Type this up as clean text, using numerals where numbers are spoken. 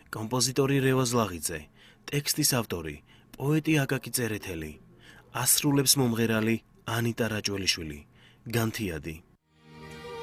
კომპოზიტორი რევაზ ლაღიძე, ტექსტის ავტორი, პოეტი აკაკი წერეთელი, ასრულებს მომღერალი ანიტა რაჭველიშვილი, განთიადი.